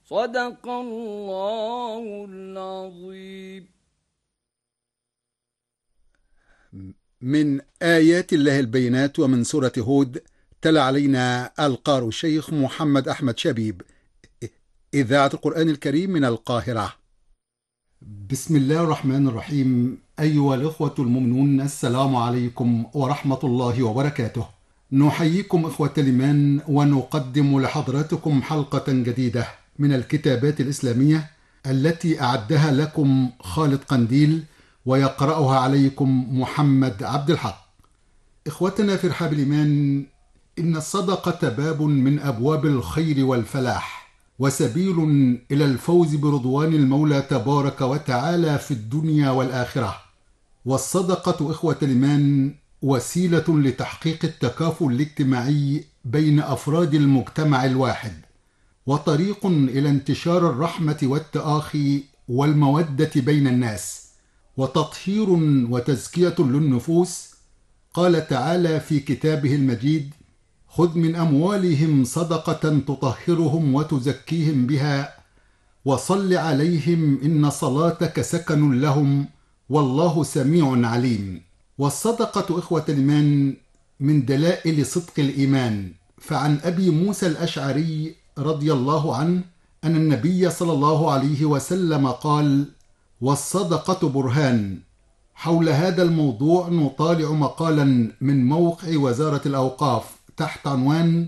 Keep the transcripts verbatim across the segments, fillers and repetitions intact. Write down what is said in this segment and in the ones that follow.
صدق الله العظيم. من آيات الله البينات ومن سورة هود. تلا علينا القارئ الشيخ محمد أحمد شبيب، إذاعة القرآن الكريم من القاهرة. بسم الله الرحمن الرحيم. أيها الإخوة المؤمنون، السلام عليكم ورحمة الله وبركاته. نحييكم إخوة الإيمان ونقدم لحضراتكم حلقة جديدة من الكتابات الإسلامية التي أعدها لكم خالد قنديل ويقرأها عليكم محمد عبد الحق. إخوتنا في رحاب الإيمان، إن الصدقة باب من أبواب الخير والفلاح، وسبيل إلى الفوز برضوان المولى تبارك وتعالى في الدنيا والآخرة. والصدقة إخوة الإيمان وسيلة لتحقيق التكافل الاجتماعي بين أفراد المجتمع الواحد، وطريق إلى انتشار الرحمة والتآخي والمودة بين الناس، وتطهير وتزكية للنفوس. قال تعالى في كتابه المجيد: خذ من أموالهم صدقة تطهرهم وتزكيهم بها وصل عليهم إن صلاتك سكن لهم والله سميع عليم. والصدقة إخوة الإيمان من دلائل صدق الإيمان. فعن أبي موسى الأشعري رضي الله عنه أن النبي صلى الله عليه وسلم قال: والصدقة برهان. حول هذا الموضوع نطالع مقالا من موقع وزارة الأوقاف تحت عنوان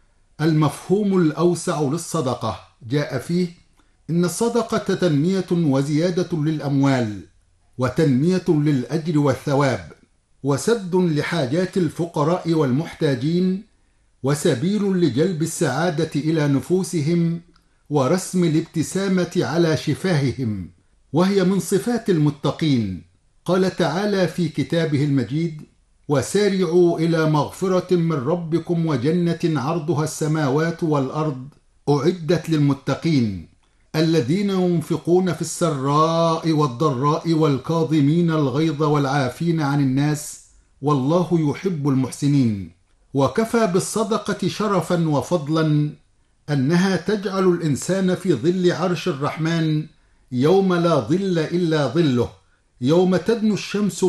المفهوم الأوسع للصدقة. جاء فيه: إن الصدقة تنمية وزيادة للأموال، وتنمية للأجر والثواب، وسد لحاجات الفقراء والمحتاجين، وسبيل لجلب السعادة إلى نفوسهم، ورسم الابتسامة على شفاههم، وهي من صفات المتقين. قال تعالى في كتابه المجيد: وسارعوا إلى مغفرة من ربكم وجنة عرضها السماوات والأرض أعدت للمتقين الذين ينفقون في السراء والضراء والكاظمين الغيظ والعافين عن الناس والله يحب المحسنين. وكفى بالصدقة شرفا وفضلا أنها تجعل الإنسان في ظل عرش الرحمن يوم لا ظل إلا ظله، يوم تدنو الشمس